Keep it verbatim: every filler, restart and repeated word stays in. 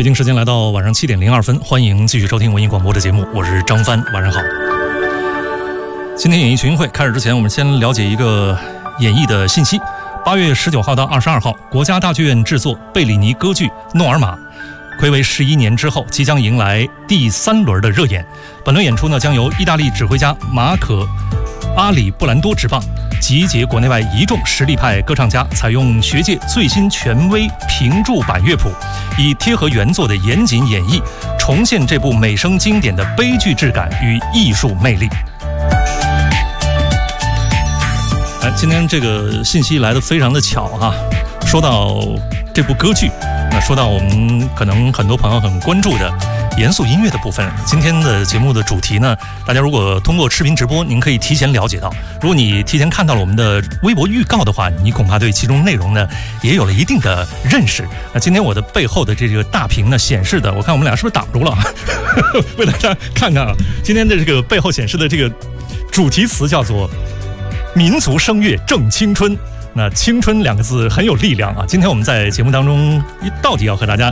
北京时间来到晚上七点零二分，欢迎继续收听文艺广播的节目，我是张帆，晚上好。今天演艺群会开始之前，我们先了解一个演艺的信息。八月十九号到二十二号，国家大剧院制作贝里尼歌剧《诺尔玛》，睽违十一年之后，即将迎来第三轮的热演。本轮演出呢，将由意大利指挥家马可阿里布兰多执棒，集结国内外一众实力派歌唱家，采用学界最新权威评注版乐谱，以贴合原作的严谨演绎，重现这部美声经典的悲剧质感与艺术魅力。哎，今天这个信息来得非常的巧哈。说到这部歌剧，那说到我们可能很多朋友很关注的严肃音乐的部分，今天的节目的主题呢，大家如果通过视频直播，您可以提前了解到；如果你提前看到了我们的微博预告的话，你恐怕对其中内容呢也有了一定的认识。那今天我的背后的这个大屏呢显示的，我看我们俩是不是挡住了？为大家看看啊，今天的这个背后显示的这个主题词叫做“民族声乐正青春”。那青春两个字很有力量啊！今天我们在节目当中到底要和大家